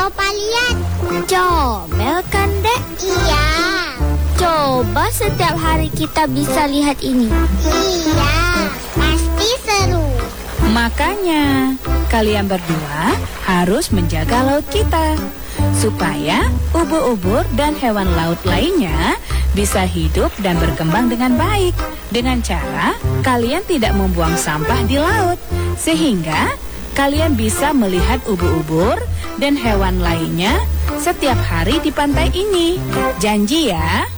Coba lihat. Comel kan, Dek? Iya. Coba setiap hari kita bisa lihat ini. Iya, pasti seru. Makanya, kalian berdua harus menjaga laut kita supaya ubur-ubur dan hewan laut lainnya bisa hidup dan berkembang dengan baik. Dengan cara kalian tidak membuang sampah di laut, sehingga kalian bisa melihat ubur-ubur dan hewan lainnya setiap hari di pantai ini. Janji ya?